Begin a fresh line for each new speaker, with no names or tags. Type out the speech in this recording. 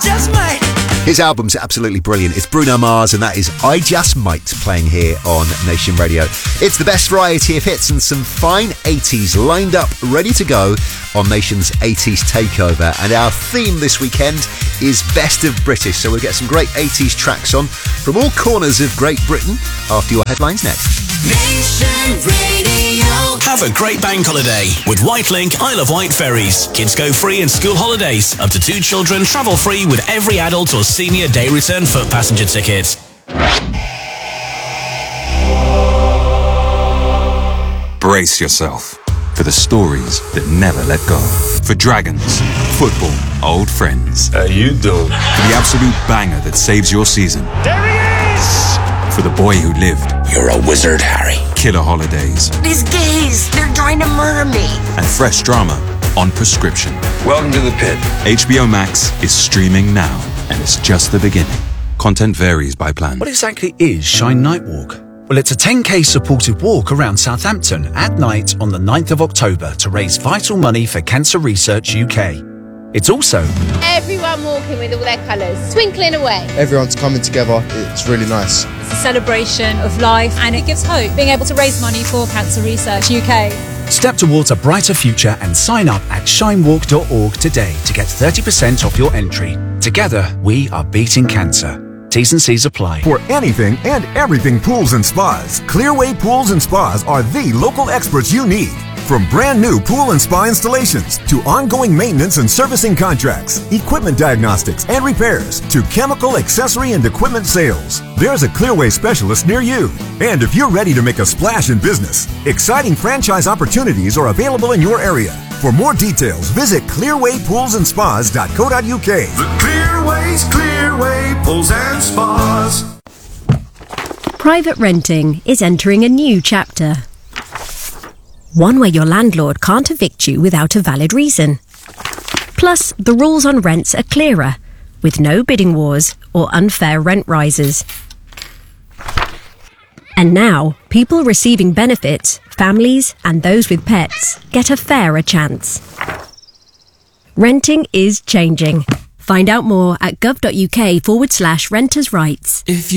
just might.
His album's absolutely brilliant. It's Bruno Mars, and that is I Just Might, playing here on Nation Radio. It's the best variety of hits and some fine 80s lined up, ready to go on Nation's 80s Takeover. And our theme this weekend is Best of British, so we'll get some great 80s tracks on from all corners of Great Britain after your headlines next.
Nation Radio.
Have a great bank holiday with Whitelink Isle of Wight ferries. Kids go free in school holidays. Up to 2 children travel free with every adult or senior day return foot passenger ticket.
Brace yourself for the stories that never let go. For dragons, football, old friends.
How you doing?
For the absolute banger that saves your season.
There he is!
For the boy who lived.
You're a wizard, Harry.
Killer holidays.
These gays, they're trying to murder me.
And fresh drama on prescription.
Welcome to the pit.
HBO Max is streaming now, and it's just the beginning. Content varies by plan.
What exactly is Shine Night Walk? Well, it's a 10k supported walk around Southampton at night on the 9th of October to raise vital money for Cancer Research UK. It's also
everyone walking with all their colours, twinkling away.
Everyone's coming together. It's really nice.
It's a celebration of life and it gives hope, being able to raise money for Cancer Research UK.
Step towards a brighter future and sign up at shinewalk.org today to get 30% off your entry. Together, we are beating cancer. T's and C's apply.
For anything and everything pools and spas, Clearway Pools and Spas are the local experts you need. From brand new pool and spa installations to ongoing maintenance and servicing contracts, equipment diagnostics and repairs to chemical, accessory and equipment sales, there's a Clearway specialist near you. And if you're ready to make a splash in business, exciting franchise opportunities are available in your area. For more details, visit clearwaypoolsandspas.co.uk.
The Clearway's Clearway Pools and Spas.
Private renting is entering a new chapter. One where your landlord can't evict you without a valid reason. Plus, the rules on rents are clearer, with no bidding wars or unfair rent rises. And now, people receiving benefits, families and those with pets get a fairer chance. Renting is changing. Find out more at gov.uk/renters' rights.